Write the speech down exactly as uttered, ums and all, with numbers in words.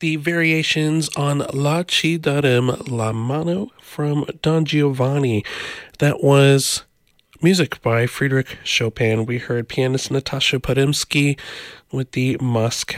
the variations on La Ci Darem la Mano from Don Giovanni. That was music by Friedrich Chopin. We heard pianist Natasha Podemsky with the Moscow